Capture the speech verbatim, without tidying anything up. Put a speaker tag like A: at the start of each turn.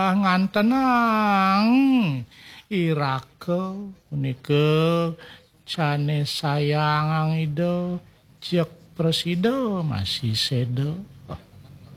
A: kedah ngantenang Irake punike cane sayang ide cek presiden masih sedo